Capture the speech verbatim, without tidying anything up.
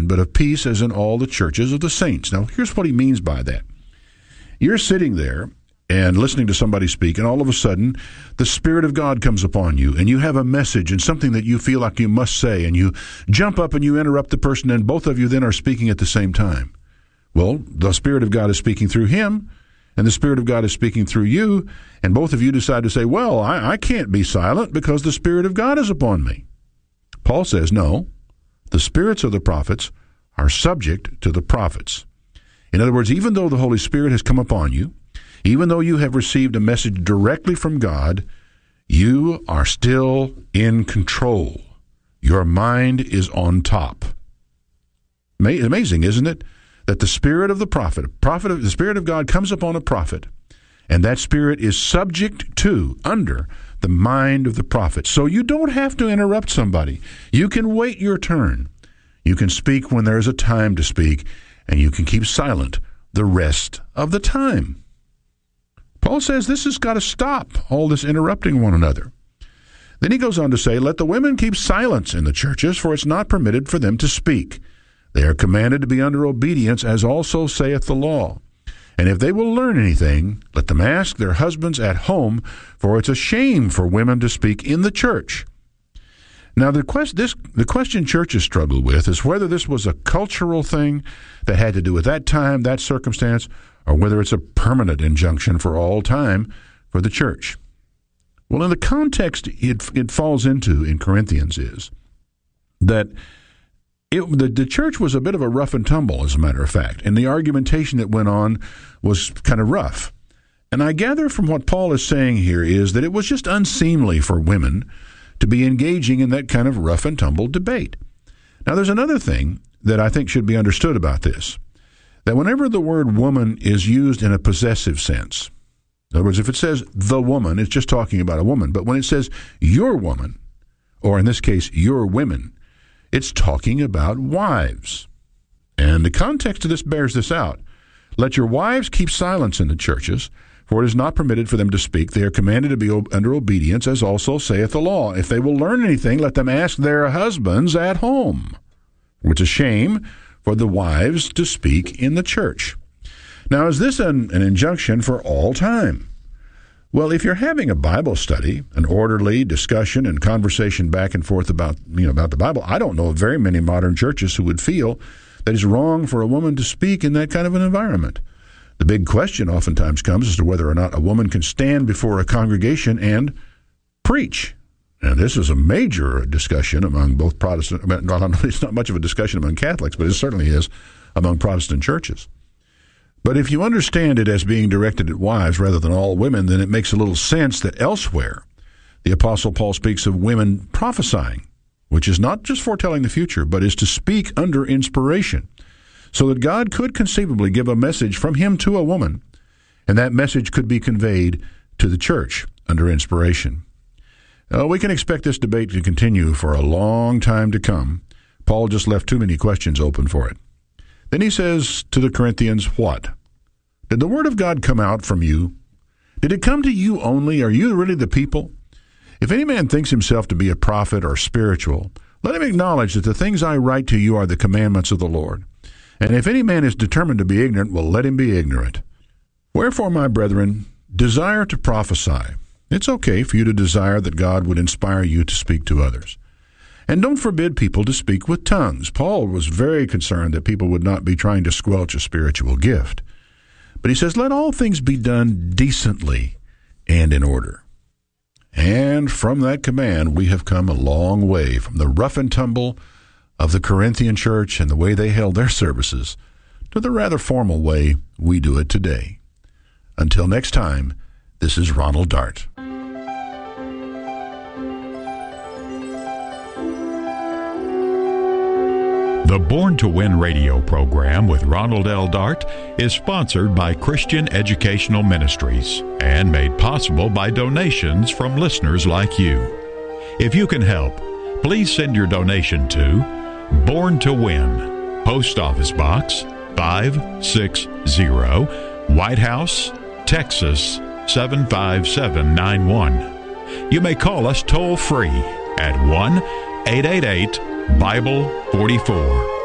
men, but of peace as in all the churches of the saints. Now, here's what he means by that. You're sitting there and listening to somebody speak, and all of a sudden, the Spirit of God comes upon you, and you have a message and something that you feel like you must say, and you jump up and you interrupt the person, and both of you then are speaking at the same time. Well, the Spirit of God is speaking through him, and the Spirit of God is speaking through you, and both of you decide to say, well, I, I can't be silent because the Spirit of God is upon me. Paul says, no, the spirits of the prophets are subject to the prophets. In other words, even though the Holy Spirit has come upon you, even though you have received a message directly from God, you are still in control. Your mind is on top. Amazing, isn't it? That the spirit of the prophet, prophet of, the Spirit of God comes upon a prophet, and that spirit is subject to, under, the mind of the prophet. So you don't have to interrupt somebody. You can wait your turn. You can speak when there's a time to speak, and you can keep silent the rest of the time. Paul says this has got to stop, all this interrupting one another. Then he goes on to say, let the women keep silence in the churches, for it's not permitted for them to speak. They are commanded to be under obedience, as also saith the law. And if they will learn anything, let them ask their husbands at home, for it's a shame for women to speak in the church. Now, the, quest, this, the question churches struggle with is whether this was a cultural thing that had to do with that time, that circumstance, or whether it's a permanent injunction for all time for the church. Well, in the context it, it falls into in Corinthians is that it, the, the church was a bit of a rough and tumble, as a matter of fact, and the argumentation that went on was kind of rough. And I gather from what Paul is saying here is that it was just unseemly for women to be engaging in that kind of rough and tumble debate. Now, there's another thing that I think should be understood about this, that whenever the word woman is used in a possessive sense, in other words, if it says the woman, it's just talking about a woman, but when it says your woman, or in this case, your women, it's talking about wives. And the context of this bears this out. Let your wives keep silence in the churches, for it is not permitted for them to speak. They are commanded to be under obedience, as also saith the law. If they will learn anything, let them ask their husbands at home. It's a shame for the wives to speak in the church. Now, is this an, an injunction for all time? Well, if you're having a Bible study, an orderly discussion and conversation back and forth about, you know, about the Bible, I don't know of very many modern churches who would feel that it's wrong for a woman to speak in that kind of an environment. The big question oftentimes comes as to whether or not a woman can stand before a congregation and preach. And this is a major discussion among both Protestant, well, it's not much of a discussion among Catholics, but it certainly is among Protestant churches. But if you understand it as being directed at wives rather than all women, then it makes a little sense that elsewhere the Apostle Paul speaks of women prophesying, which is not just foretelling the future, but is to speak under inspiration, so that God could conceivably give a message from him to a woman, and that message could be conveyed to the church under inspiration. Uh, we can expect this debate to continue for a long time to come. Paul just left too many questions open for it. Then he says to the Corinthians, what? Did the word of God come out from you? Did it come to you only? Are you really the people? If any man thinks himself to be a prophet or spiritual, let him acknowledge that the things I write to you are the commandments of the Lord. And if any man is determined to be ignorant, well, let him be ignorant. Wherefore, my brethren, desire to prophesy. It's okay for you to desire that God would inspire you to speak to others. And don't forbid people to speak with tongues. Paul was very concerned that people would not be trying to squelch a spiritual gift. But he says, let all things be done decently and in order. And from that command, we have come a long way from the rough and tumble of the Corinthian church and the way they held their services to the rather formal way we do it today. Until next time, this is Ronald Dart. The Born to Win radio program with Ronald L. Dart is sponsored by Christian Educational Ministries and made possible by donations from listeners like you. If you can help, please send your donation to Born to Win, Post Office Box five six zero, White House, Texas seven five seven nine one. You may call us toll-free at one eight eight eight Bible forty-four.